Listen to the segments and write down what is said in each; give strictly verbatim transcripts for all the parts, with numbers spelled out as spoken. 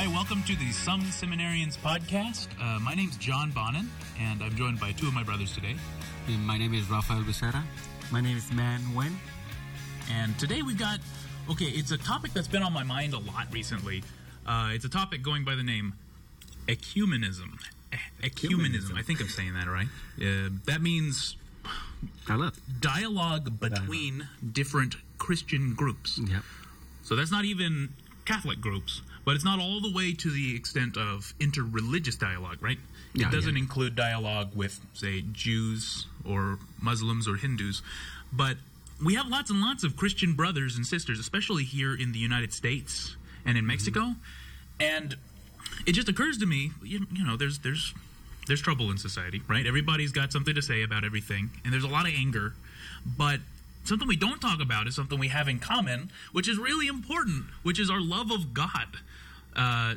right, welcome to the Some Seminarians podcast. Uh, my name's John Bonin, and I'm joined by two of my brothers today. And my name is Rafael Becerra. My name is Man Wen. And today we've got, okay, it's a topic that's been on my mind a lot recently. Uh, it's a topic going by the name ecumenism. E- ecumenism. I think I'm saying that right. Uh, that means dialogue between dialogue. different Christian groups. Yep. So that's not even Catholic groups, but it's not all the way to the extent of interreligious dialogue, right? Yeah, it doesn't yeah. include dialogue with, say, Jews or Muslims or Hindus, but we have lots and lots of Christian brothers and sisters, especially here in the United States and in Mexico, mm-hmm. and it just occurs to me, you, you know, there's there's there's trouble in society, right? Everybody's got something to say about everything, and there's a lot of anger, but something we don't talk about is something we have in common, which is really important, which is our love of God. Uh,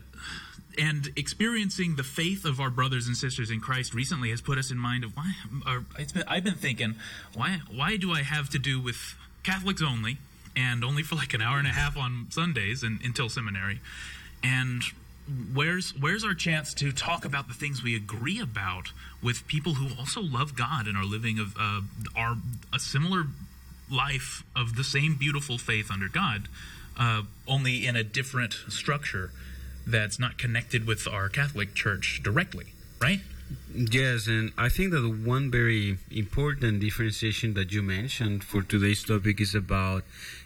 and experiencing the faith of our brothers and sisters in Christ recently has put us in mind of why. Or it's been, I've been thinking, why why do I have to do with Catholics only, and only for like an hour and a half on Sundays and until seminary? And where's where's our chance to talk about the things we agree about with people who also love God and are living of uh, are a similar life of the same beautiful faith under God, uh, only in a different structure that's not connected with our Catholic Church directly, right? Yes, and I think that one very important differentiation that you mentioned for today's topic is about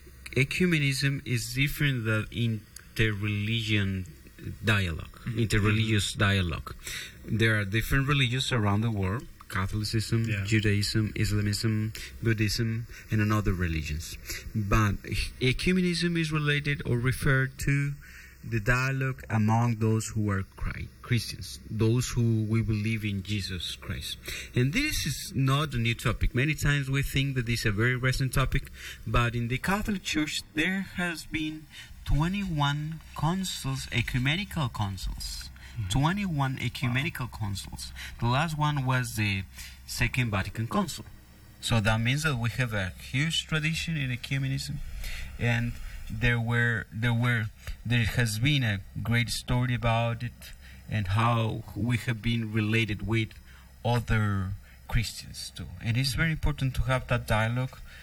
ecumenism is different than interreligion dialogue, mm-hmm. interreligious dialogue. There are different religions around the world. Catholicism, yeah. Judaism, Islamism, Buddhism, and another religions. But ecumenism is related or referred to the dialogue among those who are Christians, those who we believe in Jesus Christ. And this is not a new topic. Many times we think that this is a very recent topic, but in the Catholic Church there has been twenty-one councils, ecumenical councils. twenty-one ecumenical councils. The last one was the Second Vatican Council. So that means that we have a huge tradition in ecumenism, and there were there were there has been a great story about it and how we have been related with other Christians too. And it's very important to have that dialogue